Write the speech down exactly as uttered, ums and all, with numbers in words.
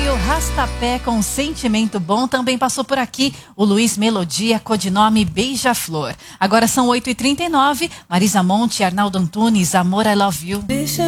o Rastapé com Sentimento Bom também passou por aqui. O Luiz Melodia, codinome Beija-Flor. Agora são oito e trinta e nove. Marisa Monte, Arnaldo Antunes, Amor, I Love You. Deixa